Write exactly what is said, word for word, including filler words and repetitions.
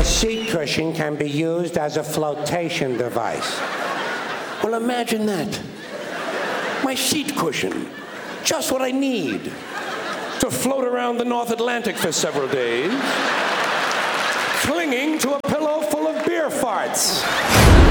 Your seat cushion can be used as a flotation device. Well, imagine that. My seat cushion. Just what I need to float around the North Atlantic for several days, clinging to a pillow full of beer farts.